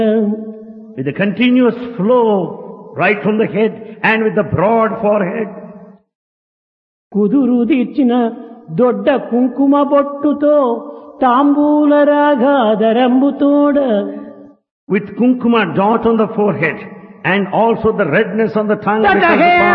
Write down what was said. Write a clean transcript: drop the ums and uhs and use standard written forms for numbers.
with a continuous flow right from the head and with the broad forehead. కుదురు తీర్చిన దొడ్డ కుంకుమ బొట్టుతో తాంబూల రాగాదరంబుతోడ With kumkuma dot on the forehead and also the redness on the tongue.